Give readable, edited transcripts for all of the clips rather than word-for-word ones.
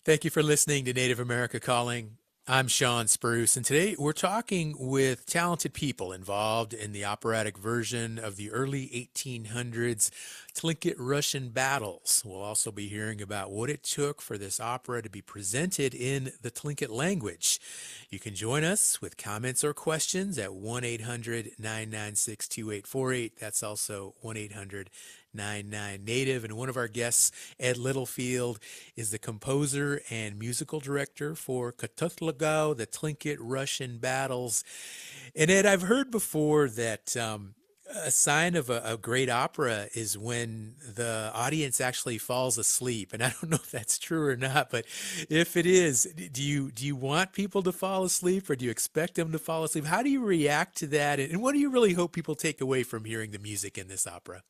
Thank you for listening to Native America Calling. I'm Sean Spruce, and today we're talking with talented people involved in the operatic version of the early 1800s Tlingit Russian battles. We'll also be hearing about what it took for this opera to be presented in the Tlingit language. You can join us with comments or questions at 1 800 996 2848. That's also 1 800 99 Native. And one of our guests, Ed Littlefield, is the composer and musical director for Katutlagao, the Tlingit Russian battles. And Ed, I've heard before that a sign of a great opera is when the audience actually falls asleep. And I don't know if that's true or not, but if it is, do you want people to fall asleep, or do you expect them to fall asleep? How do you react to that? And what do you really hope people take away from hearing the music in this opera?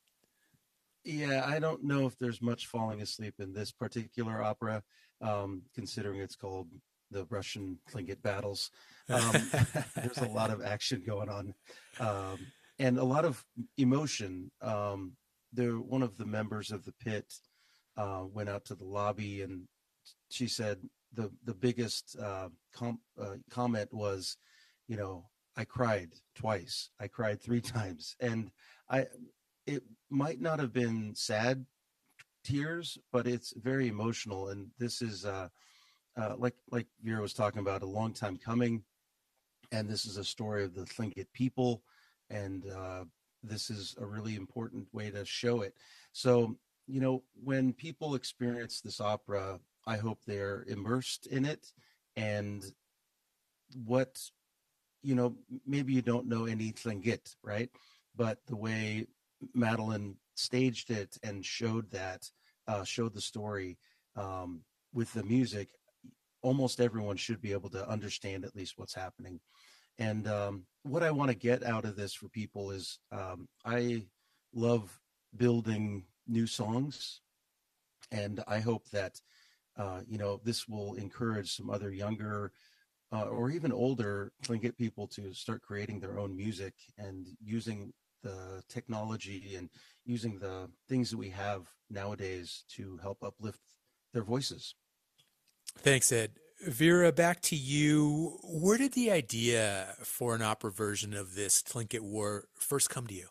Yeah, I don't know if there's much falling asleep in this particular opera, considering it's called the Russian Tlingit battles. Um, there's a lot of action going on, and a lot of emotion. One of the members of the pit went out to the lobby, and she said the biggest comment was, I cried twice, I cried three times, and I it might not have been sad tears, but it's very emotional. And this is like Vera was talking about, a long time coming. And this is a story of the Tlingit people, and this is a really important way to show it. So when people experience this opera, I hope they're immersed in it. And what maybe you don't know any Tlingit, right? But the way Madeline staged it and showed the story, with the music, almost everyone should be able to understand at least what's happening. And what I want to get out of this for people is, I love building new songs, and I hope that this will encourage some other younger or even older Tlingit people to start creating their own music and using the technology and using the things that we have nowadays to help uplift their voices. Thanks, Ed. Vera, back to you. Where did the idea for an opera version of this Tlingit War first come to you?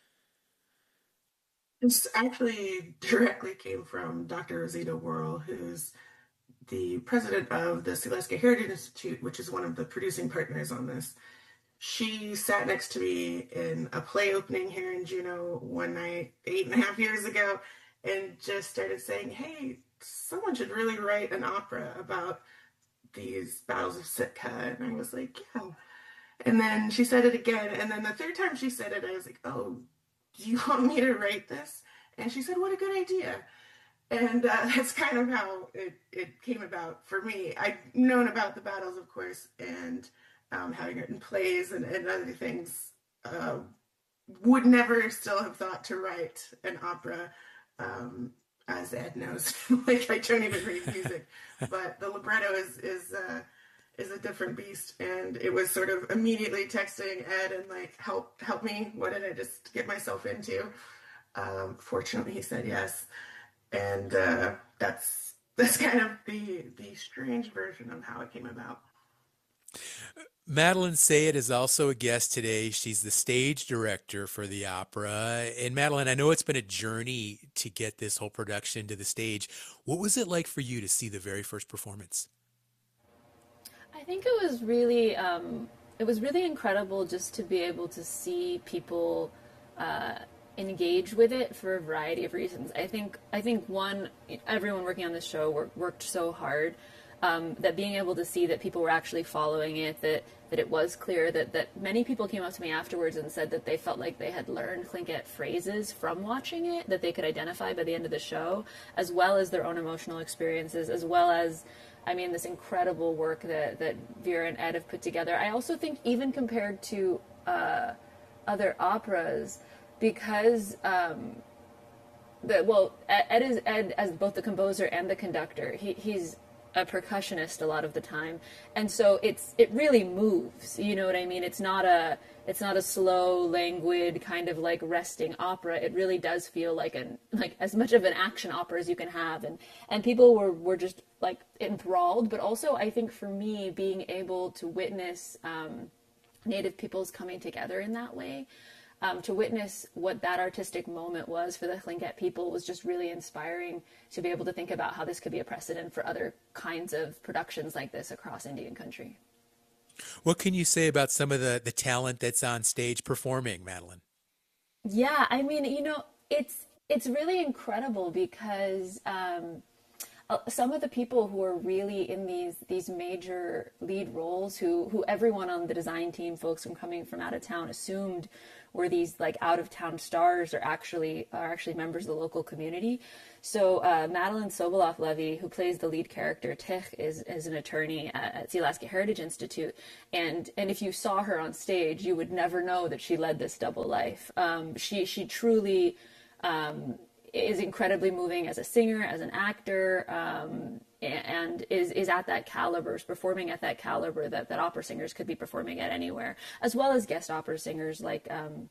This actually directly came from Dr. Rosita Worrell, who's the president of the Sileska Heritage Institute, which is one of the producing partners on this. She sat next to me in a play opening here in Juneau one night, 8.5 years ago, and just started saying, hey, someone should really write an opera about these battles of Sitka. And I was like, yeah. And then she said it again. And then the third time she said it, I was like, oh, do you want me to write this? And she said, what a good idea. And that's kind of how it came about for me. I'd known about the battles, of course, and having written plays and other things, uh, would never still have thought to write an opera. As Ed knows, like I don't even read music, but the libretto is a different beast. And it was sort of immediately texting Ed and like, help me. What did I just get myself into? Fortunately, he said yes, and that's kind of the strange version of how it came about. Madeline Sayed is also a guest today. She's the stage director for the opera. And Madeline, I know it's been a journey to get this whole production to the stage. What was it like for you to see the very first performance? I think it was really incredible just to be able to see people uh, engage with it for a variety of reasons. I think one, everyone working on this show worked so hard, that being able to see that people were actually following it, that it was clear that many people came up to me afterwards and said that they felt like they had learned Tlingit phrases from watching it that they could identify by the end of the show, as well as their own emotional experiences, as well as, I mean, this incredible work that Vera and Ed have put together. I also think even compared to other operas, because Ed is Ed as both the composer and the conductor. He's a percussionist a lot of the time, and so it really moves. You know what I mean? It's not a slow, languid kind of like resting opera. It really does feel like as much of an action opera as you can have, and people were just like enthralled. But also, I think for me, being able to witness Native peoples coming together in that way. To witness what that artistic moment was for the Tlingit people was just really inspiring to be able to think about how this could be a precedent for other kinds of productions like this across Indian country. What can you say about some of the talent that's on stage performing, Madeline? Yeah, I mean, it's really incredible because some of the people who are really in these major lead roles, who everyone on the design team, folks from coming from out of town, assumed were these like out of town stars, are actually members of the local community. So Madeline Sobolov Levy, who plays the lead character Tich, is an attorney at Sealaska Heritage Institute, and if you saw her on stage, you would never know that she led this double life. She truly is incredibly moving as a singer, as an actor, and is at that caliber, is performing at that caliber that opera singers could be performing at anywhere, as well as guest opera singers like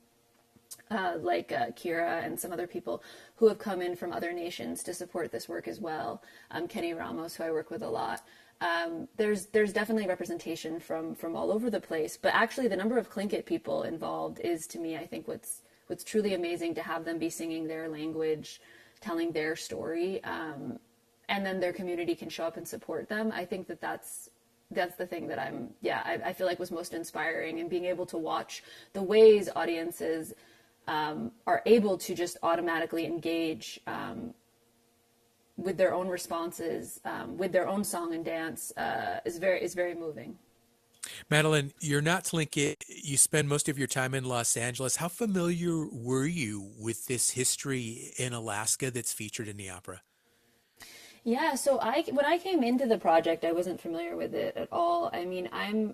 Kira and some other people who have come in from other nations to support this work as well. Kenny Ramos, who I work with a lot. There's definitely representation from all over the place, but actually the number of Tlingit people involved is, to me, I think what's truly amazing, to have them be singing their language, telling their story, and then their community can show up and support them. I think that's the thing that I feel like was most inspiring, and being able to watch the ways audiences are able to just automatically engage with their own responses, with their own song and dance, is very moving. Madeline, you're not Tlingit. You spend most of your time in Los Angeles. How familiar were you with this history in Alaska that's featured in the opera? Yeah, so when I came into the project, I wasn't familiar with it at all. I mean,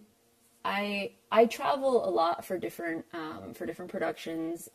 I travel a lot for different productions.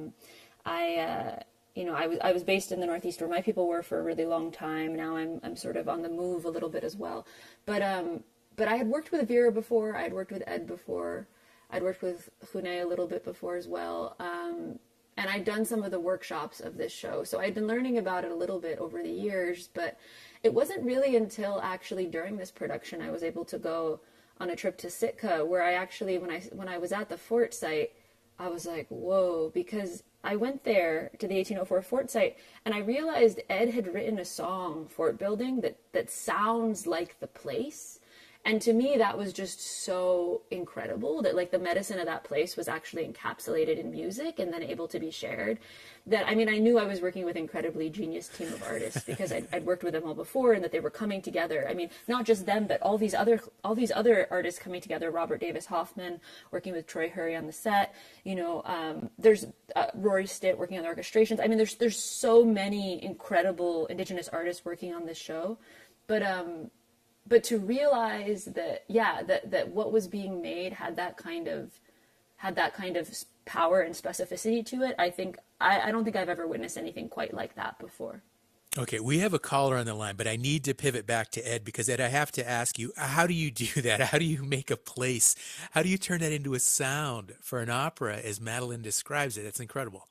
I was based in the Northeast, where my people were for a really long time. Now I'm sort of on the move a little bit as well. But I had worked with Vera before. I had worked with Ed before. I'd worked with Hune a little bit before as well. And I'd done some of the workshops of this show. So I'd been learning about it a little bit over the years, but it wasn't really until actually during this production I was able to go on a trip to Sitka, where I actually, when I was at the fort site, I was like, whoa, because I went there to the 1804 fort site and I realized Ed had written a song, Fort Building, that sounds like the place. And to me, that was just so incredible, that like the medicine of that place was actually encapsulated in music and then able to be shared. That, I mean, I knew I was working with an incredibly genius team of artists because I'd worked with them all before, and that they were coming together. I mean, not just them, but all these other artists coming together. Robert Davis Hoffman working with Troy Hurry on the set. There's Rory Stitt working on the orchestrations. I mean, there's so many incredible Indigenous artists working on this show, but to realize that, that what was being made had that kind of power and specificity to it, I don't think I've ever witnessed anything quite like that before. Okay, we have a caller on the line, but I need to pivot back to Ed, because Ed, I have to ask you, how do you do that? How do you make a place? How do you turn that into a sound for an opera as Madeline describes it? It's incredible.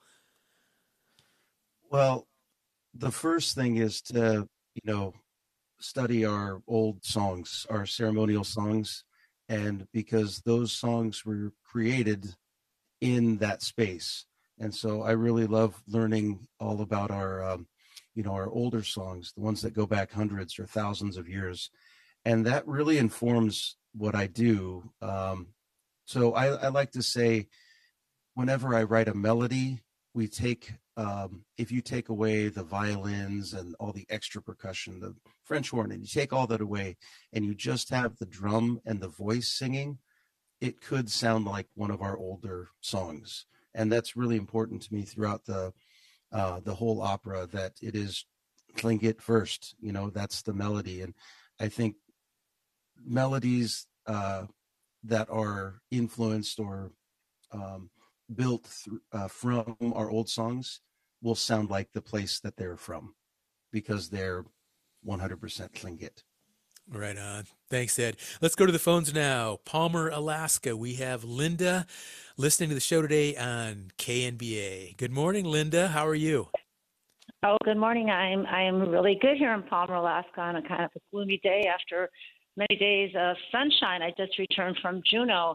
Well, the first thing is to, study our old songs, our ceremonial songs, and because those songs were created in that space. And so I really love learning all about our older songs, the ones that go back hundreds or thousands of years. And that really informs what I do. So I like to say, whenever I write a melody, we take, if you take away the violins and all the extra percussion, the French horn, and you take all that away and you just have the drum and the voice singing, it could sound like one of our older songs. And that's really important to me throughout the whole opera, that it is Tlingit first, that's the melody. And I think melodies that are influenced or built from our old songs will sound like the place that they're from, because they're 100% Tlingit. Right on. Thanks, Ed. Let's go to the phones now. Palmer, Alaska. We have Linda listening to the show today on KNBA. Good morning, Linda. How are you? Oh, good morning. I'm really good here in Palmer, Alaska, on a kind of a gloomy day after many days of sunshine. I just returned from Juneau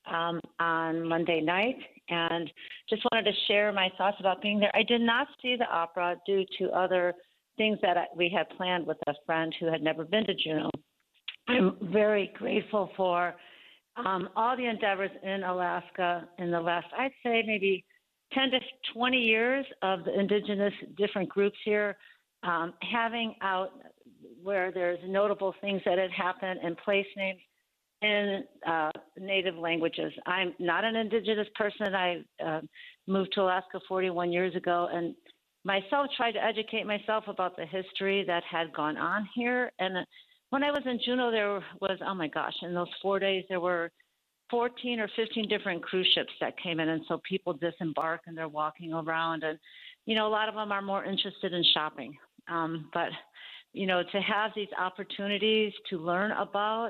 on Monday night, and just wanted to share my thoughts about being there. I did not see the opera due to other things that we had planned with a friend who had never been to Juneau. I'm very grateful for all the endeavors in Alaska in the last, I'd say, maybe 10 to 20 years of the indigenous different groups here, having out where there's notable things that had happened and place names in native languages. I'm not an indigenous person. I moved to Alaska 41 years ago, and myself tried to educate myself about the history that had gone on here. And when I was in Juneau, there was, oh my gosh, in those 4 days, there were 14 or 15 different cruise ships that came in. And so people disembark and they're walking around. And, a lot of them are more interested in shopping. But, to have these opportunities to learn about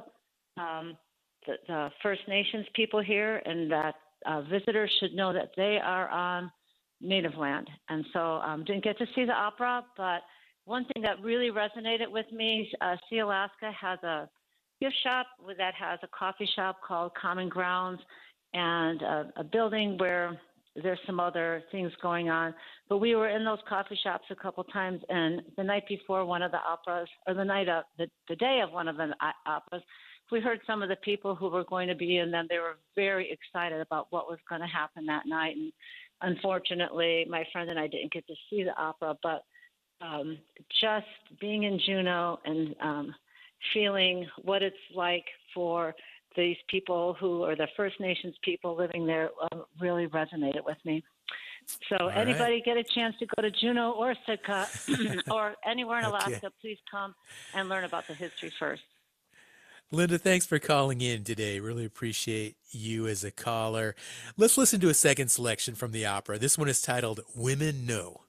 the First Nations people here, and that visitors should know that they are on native land. And so didn't get to see the opera, but one thing that really resonated with me, See Alaska has a gift shop that has a coffee shop called Common Grounds, and a building where there's some other things going on. But we were in those coffee shops a couple times, and the night before one of the operas, or the day of one of the operas, we heard some of the people who were going to be in them. They were very excited about what was going to happen that night. And unfortunately, my friend and I didn't get to see the opera, but just being in Juneau and feeling what it's like for these people who are the First Nations people living there really resonated with me. So All anybody right. get a chance to go to Juneau or Sitka or anywhere in Okay. Alaska, please come and learn about the history first. Linda, thanks for calling in today. Really appreciate you as a caller. Let's listen to a second selection from the opera. This one is titled Women Know.